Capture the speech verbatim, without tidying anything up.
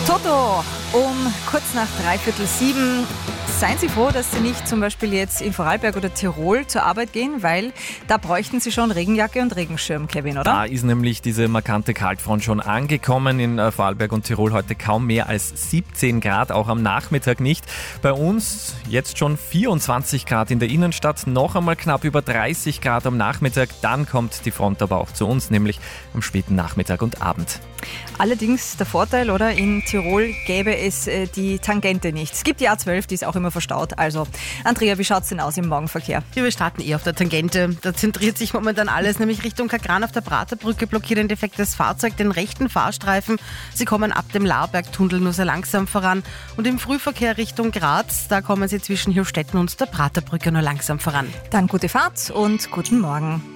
Toto um kurz nach dreiviertel sieben. Seien Sie froh, dass Sie nicht zum Beispiel jetzt in Vorarlberg oder Tirol zur Arbeit gehen, weil da bräuchten Sie schon Regenjacke und Regenschirm, Kevin, oder? Da ist nämlich diese markante Kaltfront schon angekommen. In äh, Vorarlberg und Tirol heute kaum mehr als siebzehn Grad, auch am Nachmittag nicht. Bei uns jetzt schon vierundzwanzig Grad in der Innenstadt, noch einmal knapp über dreißig Grad am Nachmittag. Dann kommt die Front aber auch zu uns, nämlich am späten Nachmittag und Abend. Allerdings der Vorteil, oder? In Tirol gäbe es äh, die Tangente nicht. Es gibt die A zwölf, die ist auch immer verstaut. Also, Andrea, wie schaut es denn aus im Morgenverkehr? Ja, wir starten eh auf der Tangente. Da zentriert sich momentan alles, nämlich Richtung Kagran auf der Praterbrücke blockiert ein defektes Fahrzeug den rechten Fahrstreifen. Sie kommen ab dem Laarbergtunnel nur sehr langsam voran. Und im Frühverkehr Richtung Graz, da kommen Sie zwischen Hirstetten und der Praterbrücke nur langsam voran. Dann gute Fahrt und guten Morgen.